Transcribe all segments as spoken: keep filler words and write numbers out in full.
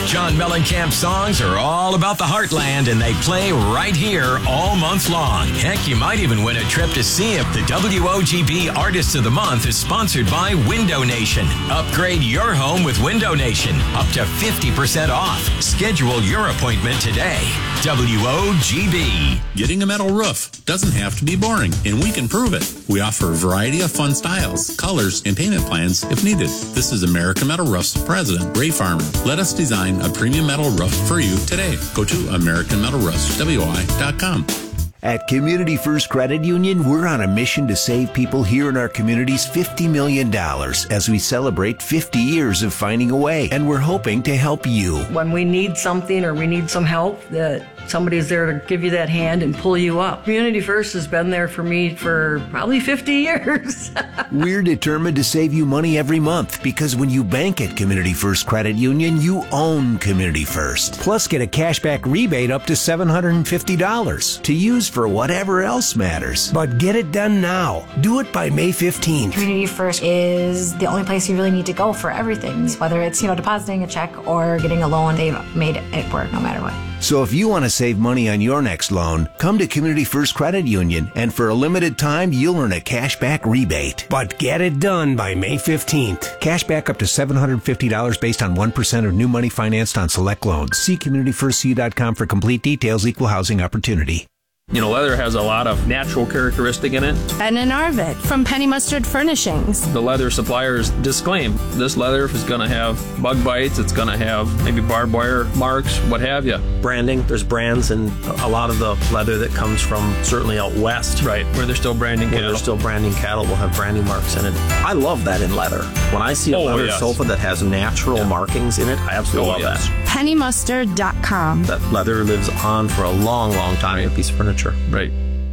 John Mellencamp songs are all about the heartland, and they play right here all month long. Heck, you might even win a trip to see him. The W O G B Artist of the Month is sponsored by Window Nation. Upgrade your home with Window Nation. Up to fifty percent off. Schedule your appointment today. W O G B. Getting a metal roof doesn't have to be boring, and we can prove it. We offer a variety of fun styles, colors, and payment plans if needed. This is American Metal Roof's president, Ray Farmer. Let us design a premium metal roof for you today. Go to American Metal Roofs W I dot com. At Community First Credit Union, we're on a mission to save people here in our communities fifty million dollars as we celebrate fifty years of finding a way, and we're hoping to help you. When we need something or we need some help, that somebody's there to give you that hand and pull you up. Community First has been there for me for probably fifty years. We're determined to save you money every month because when you bank at Community First Credit Union, you own Community First. Plus, get a cashback rebate up to seven hundred fifty dollars to use for whatever else matters. But get it done now. Do it by May fifteenth. Community First is the only place you really need to go for everything. Whether it's, you know, depositing a check or getting a loan, they've made it work no matter what. So if you want to save money on your next loan, come to Community First Credit Union, and for a limited time, you'll earn a cashback rebate. But get it done by May fifteenth. Cashback up to seven hundred fifty dollars based on one percent of new money financed on select loans. See community first c u dot com for complete details. Equal housing opportunity. You know, leather has a lot of natural characteristic in it. Ben and Arvid from Penny Mustard Furnishings. The leather suppliers disclaim this leather is going to have bug bites, it's going to have maybe barbed wire marks, what have you. Branding, there's brands, and a lot of the leather that comes from certainly out west. Right, where they're still branding where cattle. they're still branding cattle will have branding marks in it. I love that in leather. When I see a oh, leather yes. sofa that has natural yeah. markings in it, I absolutely oh, love yes. that. penny mustard dot com. That leather lives on for a long, long time right. in a piece of furniture. Right.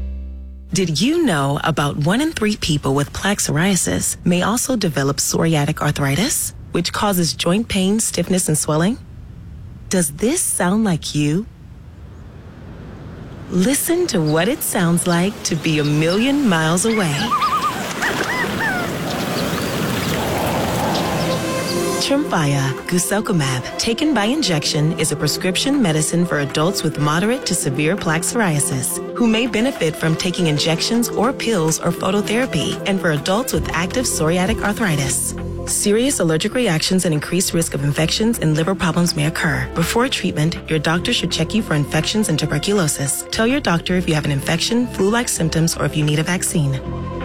Did you know about one in three people with plaque psoriasis may also develop psoriatic arthritis, which causes joint pain, stiffness, and swelling? Does this sound like you? Listen to what it sounds like to be a million miles away. Tremfya guselkumab, taken by injection, is a prescription medicine for adults with moderate to severe plaque psoriasis who may benefit from taking injections or pills or phototherapy, and for adults with active psoriatic arthritis. Serious allergic reactions and increased risk of infections and liver problems may occur. Before treatment, your doctor should check you for infections and tuberculosis. Tell your doctor if you have an infection, flu-like symptoms, or if you need a vaccine.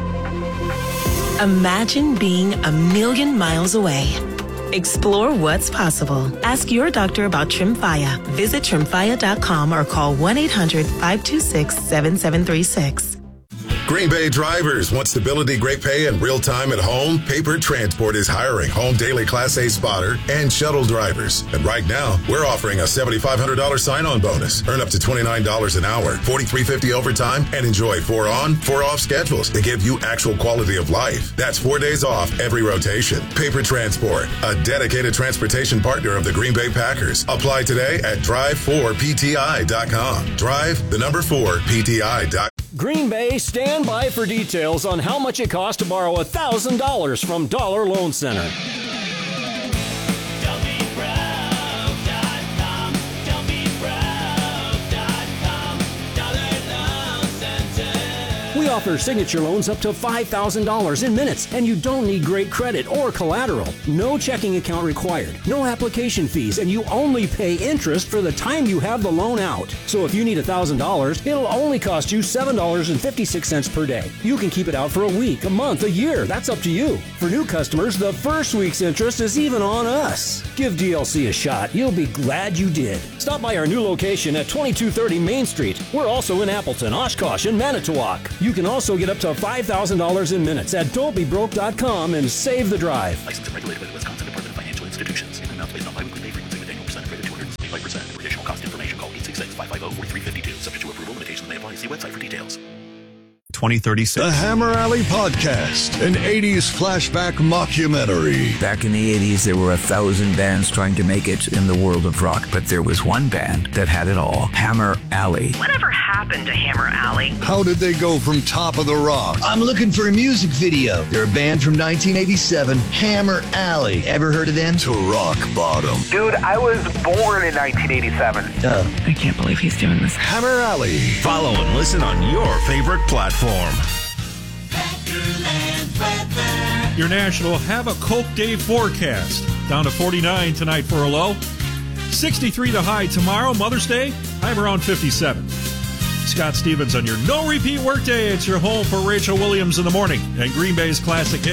Imagine being a million miles away. Explore what's possible. Ask your doctor about Tremfya. Visit tremfya dot com or call one eight hundred five two six seven seven three six. Green Bay drivers want stability, great pay, and real time at home? Paper Transport is hiring home daily Class A spotter and shuttle drivers. And right now, we're offering a seven thousand five hundred dollars sign-on bonus. Earn up to twenty-nine dollars an hour, forty-three fifty overtime, and enjoy four on, four off schedules to give you actual quality of life. That's four days off every rotation. Paper Transport, a dedicated transportation partner of the Green Bay Packers. Apply today at drive four P T I dot com. Drive the number four P T I dot com. Green Bay, stand by for details on how much it costs to borrow one thousand dollars from Dollar Loan Center. We offer signature loans up to five thousand dollars in minutes, and you don't need great credit or collateral. No checking account required, no application fees, and you only pay interest for the time you have the loan out. So if you need one thousand dollars, it'll only cost you seven dollars and fifty-six cents per day. You can keep it out for a week, a month, a year. That's up to you. For new customers, the first week's interest is even on us. Give D L C a shot. You'll be glad you did. Stop by our new location at twenty-two thirty Main Street. We're also in Appleton, Oshkosh, and Manitowoc. You can also get up to five thousand dollars in minutes at don't be broke dot com and save the drive. Licensed and regulated by the Wisconsin Department of Financial Institutions. In amounts based on biweekly pay frequency with annual percentage rate of two hundred seventy-five percent. For additional cost information, call eight six six, five five zero, four three five two. Subject to approval, limitations may apply. See website for details. twenty thirty-six. The Hammer Alley Podcast, an eighties flashback mockumentary. Back in the eighties, there were a thousand bands trying to make it in the world of rock, but there was one band that had it all, Hammer Alley. Whatever happened to Hammer Alley? How did they go from Top of the Rock? I'm looking for a music video. They're a band from nineteen eighty-seven, Hammer Alley. Ever heard of them? To rock bottom. Dude, I was born in nineteen eighty-seven. Oh. I can't believe he's doing this. Hammer Alley. Follow and listen on your favorite platform. Your national Have a Coke Day forecast. Down to forty-nine tonight for a low. sixty-three to high tomorrow. Mother's Day, high around fifty-seven. Scott Stevens on your no repeat workday. It's your home for Rachel Williams in the morning and Green Bay's classic hit.